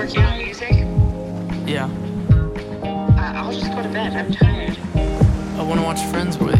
working on music? Yeah. I'll just go to bed. I'm tired. I want to watch Friends with